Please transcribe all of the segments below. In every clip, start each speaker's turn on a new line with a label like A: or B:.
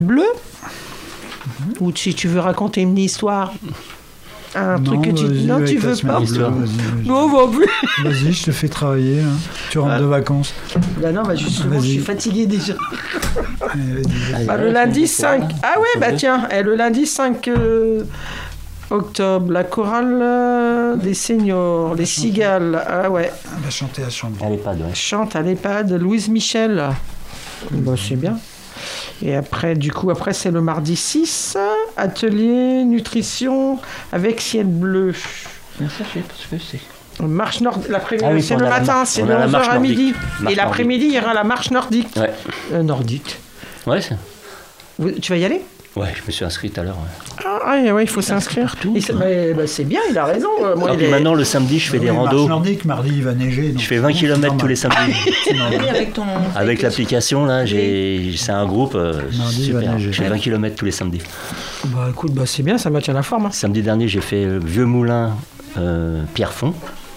A: bleu. Ou si tu veux raconter une histoire. Un truc que tu dis. Non, tu veux pas. Non, on va plus.
B: Vas-y, je te fais travailler. Hein. Tu rentres de vacances.
A: Bah non, justement, je suis fatigué déjà. Le lundi 5. Ah ouais, bah tiens, le lundi 5 octobre, la chorale des seniors, les cigales. Ah ouais.
B: Elle va chanter à Chambly.
C: À l'EHPAD, ouais.
A: Chante à l'EHPAD, Louise Michel. Bah, c'est bien. Et après, c'est le mardi 6, atelier nutrition avec ciel bleu.
D: Ça, je sais pas ce que c'est.
A: Marche nordique, l'après-midi, c'est le matin, c'est de 11h à midi. Et l'après-midi, il y aura la marche nordique.
C: Ouais.
A: Nordique.
C: Ouais,
A: tu vas y aller ?
C: Ouais, je me suis inscrit tout à l'heure.
A: Ouais. Ah ouais, il faut s'inscrire. C'est bien, il a raison. Moi,
C: maintenant, le samedi, je fais des randos.
B: Marche nordique, mardi, il va neiger.
C: Je fais 20 km tous les samedis.
D: Avec
C: l'application, là, c'est un groupe super. Je fais 20 km tous les samedis.
A: Bah écoute, c'est bien, ça maintient la forme. Hein.
C: Samedi dernier, j'ai fait Vieux Moulin, Pierrefonds,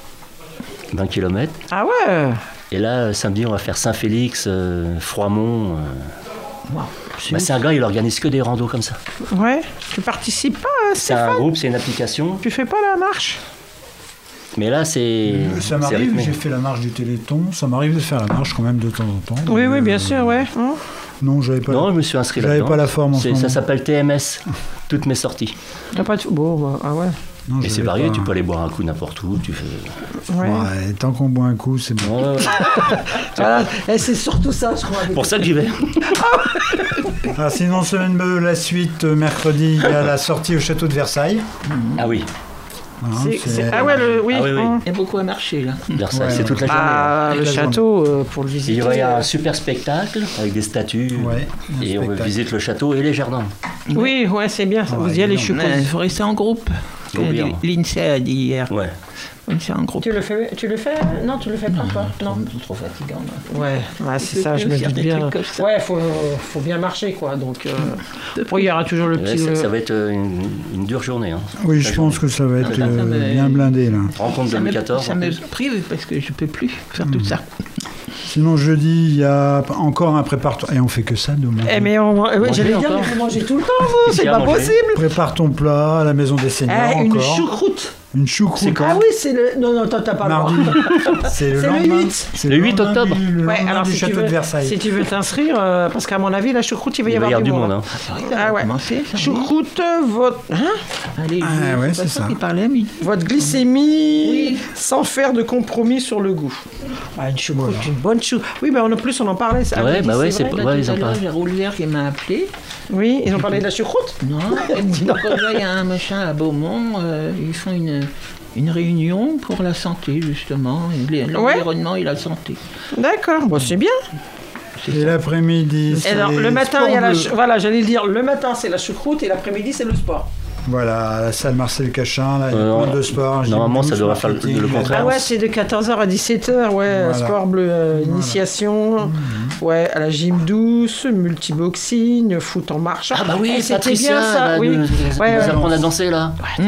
C: 20 km.
A: Ah ouais.
C: Et là, samedi, on va faire Saint-Félix, Froidmont. Wow. C'est un gars, il organise que des randos comme ça.
A: Ouais, tu participes pas,
C: c'est un groupe, c'est une application.
A: Tu fais pas la marche ?
C: Mais là, c'est...
B: Ça m'arrive, j'ai fait la marche du Téléthon, ça m'arrive de faire la marche quand même de temps en temps.
A: Oui, bien sûr, ouais.
B: Non, j'avais pas.
C: Non, je me suis inscrit là-dedans.
B: J'avais pas la forme en ce moment.
C: Ça s'appelle TMS, toutes mes sorties.
A: Pas de... Bon, ah ouais.
C: Non, et c'est varié, tu peux aller boire un coup n'importe où, tu fais...
B: Ouais, tant qu'on boit un coup, c'est bon.
C: Ouais.
A: Voilà, c'est surtout ça, je crois.
C: Pour ça que j'y vais.
B: Sinon, semaine bleue, la suite, mercredi, il y a la sortie au château de Versailles.
C: Ah oui.
A: Ah ouais, oui.
D: Il y a beaucoup à marcher, là.
C: Versailles, c'est toute la journée.
A: Le château, pour le visiter.
C: Il y aura un super spectacle avec des statues. Et on visite le château et les jardins.
A: Oui, c'est bien. Vous y allez, je suppose.
D: Il faut rester en groupe. L'INSEE a dit hier.
C: Ouais.
D: C'est un groupe.
A: Tu le fais Non, tu le fais pas, toi. Non.
D: C'est trop fatigant.
A: Ouais, c'est ça, je me dis bien. Ouais, faut bien marcher, quoi. Donc, il y aura toujours le petit...
C: Ça va être une dure journée. Hein.
B: Oui, je pense que ça va être bien blindé, là.
C: Rencontre 2014.
D: Ça me prive parce que je peux plus faire tout ça.
B: Sinon, jeudi, il y a encore un prépare-toi. Et on fait que ça de manger.
A: Mais j'allais dire, mais vous mangez tout le temps, vous. C'est pas possible.
B: Prépare ton plat à la maison des seniors.
A: Une choucroute.
B: Une choucroute.
A: Ah oui, c'est le... Non, t'as pas
B: mardi.
A: C'est le
B: 8.
C: C'est le 8 octobre.
B: Alors, du château de Versailles.
A: Si tu veux t'inscrire, parce qu'à mon avis, la choucroute, il va y avoir du monde. Ah ouais. Choucroute, votre...
D: Allez,
B: c'est ça.
A: Votre glycémie, sans faire de compromis sur le goût. Une choucroute, une bonne choucroute. Oui, mais en plus, on en parlait.
C: C'est vrai. Ils en parlent.
D: J'ai Roulevert qui m'a appelé.
A: Oui, ils ont parlé de la choucroute.
D: Non, quand il y a un machin à Beaumont, ils font une réunion pour la santé, justement, l'environnement et la santé.
A: D'accord, c'est bien.
B: Et l'après-midi, c'est...
A: Alors, le matin, il y a voilà, j'allais le dire, le matin, c'est la choucroute et l'après-midi, c'est le sport.
B: Voilà, la salle Marcel Cachin, là, il y a plein de sport.
C: Normalement, ça devrait faire le contraire.
A: Ah ouais, c'est de 14h à 17h, sport bleu, initiation, à la gym douce, multiboxing, foot en marchant.
C: Ah bah oui,
A: c'était bien ça, oui.
C: Nous apprendre à danser, là.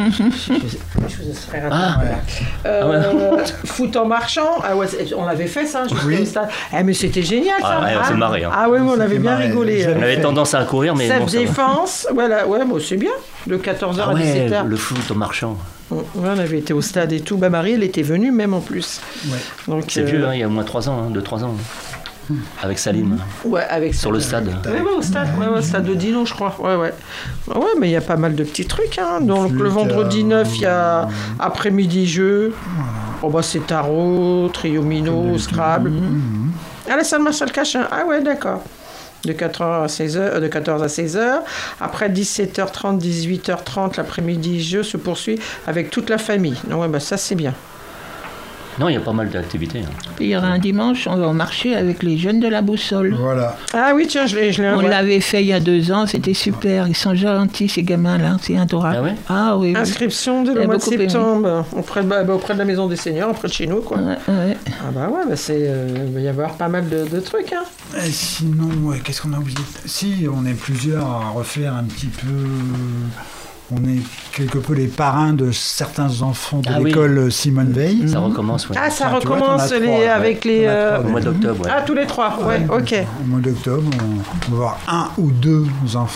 A: Foot en marchant, on l'avait fait ça, au stade. Mais c'était génial ça.
C: On s'est marré.
A: Ah oui, on avait bien rigolé.
C: On avait tendance à courir, mais
A: self-défense, c'est bien. De 14h à 17h.
C: Le foot en marchant.
A: On avait été au stade et tout. Marie, elle était venue même en plus.
C: Donc, c'est vieux, il y a au moins 3 ans, 2-3 ans. Avec Salim. Sur le stade.
A: Au stade. Au stade de Dino, je crois. Ouais, mais il y a pas mal de petits trucs. Donc le vendredi 9, il y a après-midi jeu. C'est tarot, triomino, Scrabble. À la salle Marcel Cachin. Ah ouais, d'accord. De 14 à 16h. Après 17h30, 18h30, l'après-midi, jeu se poursuit avec toute la famille. Donc ça c'est bien.
C: Non, il y a pas mal d'activités.
D: Il y aura un dimanche, on va marcher avec les jeunes de la Boussole.
B: Voilà.
A: Ah oui, tiens, je l'ai.
D: On l'avait fait il y a 2 ans, c'était super. Ils sont gentils, ces gamins-là, c'est adorable.
C: Ah ouais.
D: Ah oui.
A: Inscription dès le mois de septembre, auprès de la maison des seniors, auprès de chez nous, quoi.
D: Ouais.
A: Ah bah ouais, il va y avoir pas mal de trucs, hein.
B: Et sinon, qu'est-ce qu'on a oublié ? Si, on est plusieurs à refaire un petit peu On est quelque peu les parrains de certains enfants de
C: Ah oui.
B: l'école Simone Veil.
C: Ça recommence, ouais.
A: Ah, ça
B: Enfin, tu vois,
A: recommence
B: t'en as trois,
A: avec
B: ouais.
A: les...
B: T'en as trois,
C: Au mois d'octobre, ouais.
A: Ah, tous les 3, ouais, ok.
B: Au mois d'octobre, on va avoir 1 ou 2 enfants